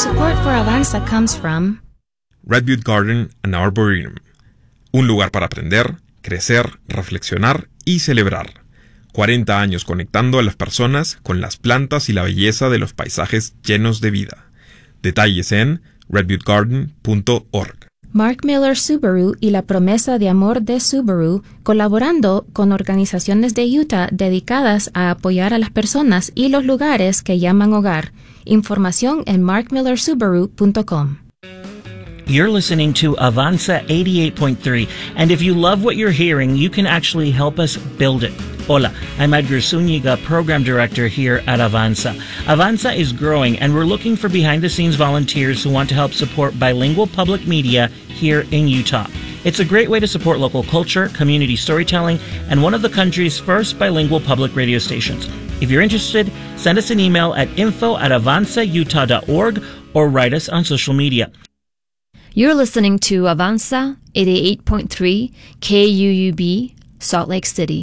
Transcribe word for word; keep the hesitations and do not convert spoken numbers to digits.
Support for Avanza comes from Redwood Garden and Arboretum, un lugar para aprender, crecer, reflexionar y celebrar. cuarenta años conectando a las personas con las plantas y la belleza de los paisajes llenos de vida. Detalles en redwood garden punto org. Mark Miller Subaru y la promesa de amor de Subaru, colaborando con organizaciones de Utah dedicadas a apoyar a las personas y los lugares que llaman hogar. Información en mark miller subaru punto com. You're listening to Avanza eighty-eight point three, and if you love what you're hearing, you can actually help us build it. Hola, I'm Edgar Zúñiga, Program Director here at Avanza. Avanza is growing, and we're looking for behind-the-scenes volunteers who want to help support bilingual public media here in Utah. It's a great way to support local culture, community storytelling, and one of the country's first bilingual public radio stations. If you're interested, send us an email at info at avanza utah dot org or write us on social media. You're listening to Avanza eighty-eight point three K U U B, Salt Lake City.